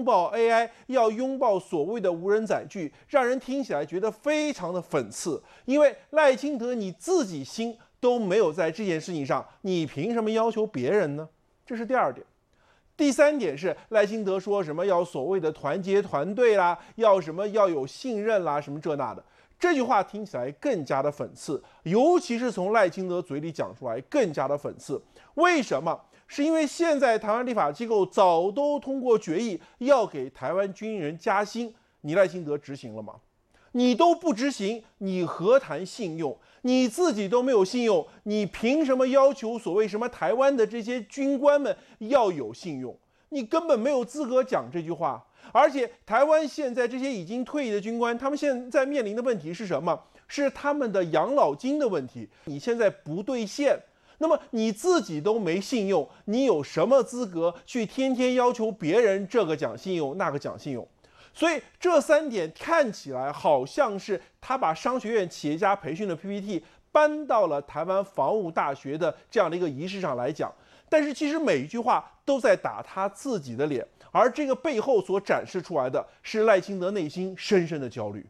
抱 AI，要拥抱所谓的无人载具，让人听起来觉得非常的讽刺。因为赖清德你自己心都没有在这件事情上，你凭什么要求别人呢？这是第二点。第三点是赖清德说什么要所谓的团结团队啦，要什么要有信任啦，什么这那的。这句话听起来更加的讽刺，尤其是从赖清德嘴里讲出来更加的讽刺。为什么？是因为现在台湾立法机构早都通过决议，要给台湾军人加薪，你赖清德执行了吗？你都不执行，你何谈信用？你自己都没有信用，你凭什么要求所谓什么台湾的这些军官们要有信用？你根本没有资格讲这句话。而且台湾现在这些已经退役的军官，他们现在面临的问题是什么？是他们的养老金的问题。你现在不兑现，那么你自己都没信用，你有什么资格去天天要求别人这个讲信用，那个讲信用？所以这三点看起来好像是他把商学院企业家培训的 PPT 搬到了台湾防务大学的这样的一个仪式上来讲，但是其实每一句话都在打他自己的脸，而这个背后所展示出来的是赖清德内心深深的焦虑。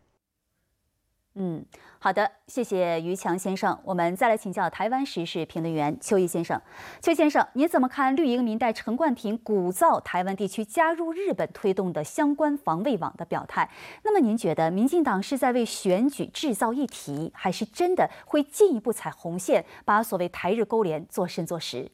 好的，谢谢于强先生。我们再来请教台湾时事评论员邱毅先生。邱先生，您怎么看绿营民代陈冠廷鼓噪台湾地区加入日本推动的相关防卫网的表态？那么您觉得民进党是在为选举制造议题，还是真的会进一步踩红线，把所谓台日勾连做深做实？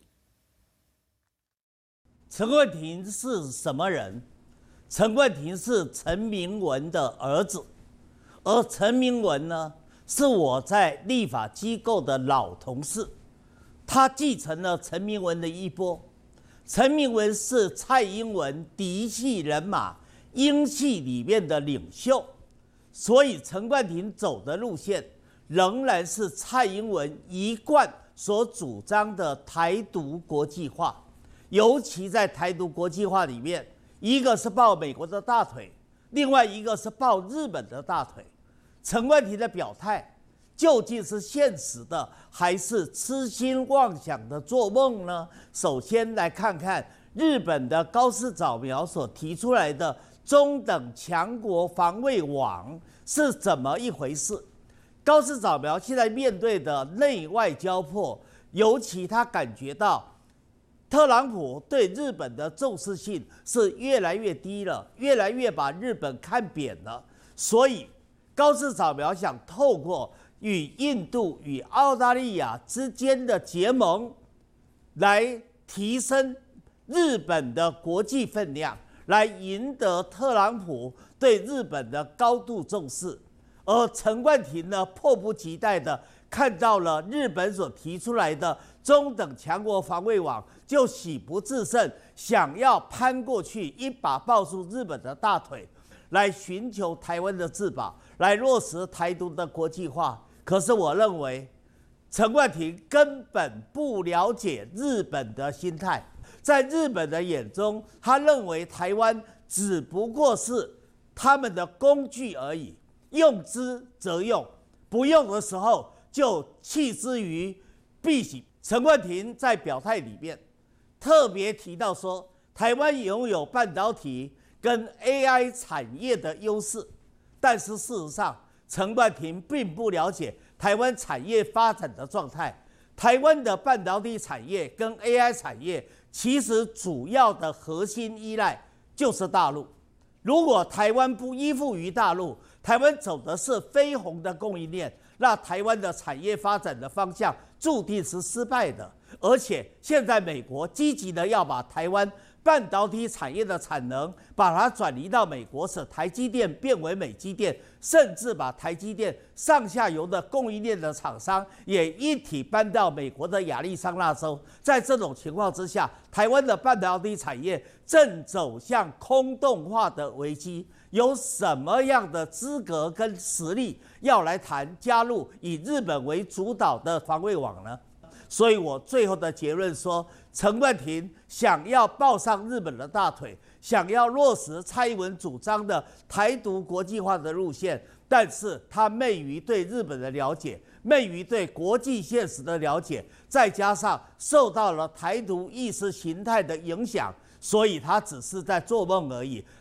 陈冠廷是什么人？陈冠廷是陈明文的儿子。而陈明文呢，是我在立法机构的老同事，他继承了陈明文的衣钵。陈明文是蔡英文嫡系人马英系里面的领袖，所以陈冠廷走的路线仍然是蔡英文一贯所主张的台独国际化。尤其在台独国际化里面，一个是抱美国的大腿，另外一个是抱日本的大腿。陈冠廷的表态究竟是现实的，还是痴心妄想的做梦呢？首先来看看日本的高市早苗所提出来的中等强国防卫网是怎么一回事。高市早苗现在面对的内外交迫，尤其他感觉到特朗普对日本的重视性是越来越低了，越来越把日本看扁了，所以高市早苗想透过与印度与澳大利亚之间的结盟，来提升日本的国际分量，来赢得特朗普对日本的高度重视。而陈冠廷呢，迫不及待的看到了日本所提出来的中等强国防卫网，就喜不自胜，想要攀过去，一把抱住日本的大腿，来寻求台湾的自保，来落实台独的国际化。可是我认为陈冠廷根本不了解日本的心态，在日本的眼中，他认为台湾只不过是他们的工具而已，用之则用，不用的时候就弃之于敝屣。陈冠廷在表态里面特别提到说，台湾拥有半导体跟 AI 产业的优势，但是事实上，陈冠廷并不了解台湾产业发展的状态。台湾的半导体产业跟 AI 产业，其实主要的核心依赖就是大陆。如果台湾不依附于大陆，台湾走的是非红的供应链，那台湾的产业发展的方向注定是失败的。而且现在美国积极的要把台湾半导体产业的产能把它转移到美国，使台积电变为美积电，甚至把台积电上下游的供应链的厂商也一体搬到美国的亚利桑那州。在这种情况之下，台湾的半导体产业正走向空洞化的危机。有什么样的资格跟实力要来谈加入以日本为主导的防卫网呢？所以我最后的结论说，陈冠廷想要抱上日本的大腿，想要落实蔡英文主张的台独国际化的路线，但是他昧于对日本的了解，昧于对国际现实的了解，再加上受到了台独意识形态的影响，所以他只是在做梦而已。